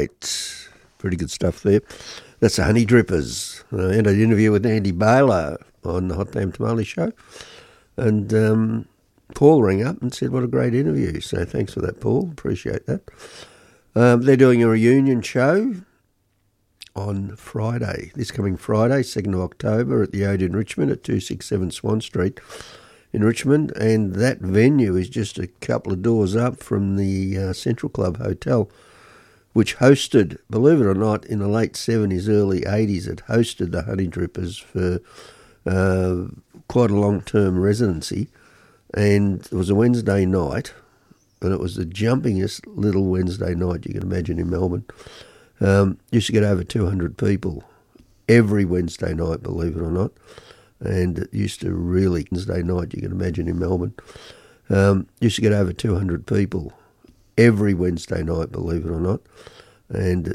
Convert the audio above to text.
great. Pretty good stuff there. That's the Honey Drippers. I had an interview with Andy Baylor on the Hot Damn Tamale Show. And Paul rang up and said, what a great interview. So thanks for that, Paul. Appreciate that. They're doing a reunion show on Friday, this coming Friday, 2nd of October at the Odeon Richmond at 267 Swan Street in Richmond. And that venue is just a couple of doors up from the Central Club Hotel, which hosted, believe it or not, in the late 70s, early 80s, it hosted the Honey Drippers for quite a long-term residency. And it was a Wednesday night, and it was the jumpingest little Wednesday night you can imagine in Melbourne. Used to get over 200 people every Wednesday night, believe it or not. And it used to really, Wednesday night you can imagine in Melbourne. Used to get over 200 people every Wednesday night, believe it or not. And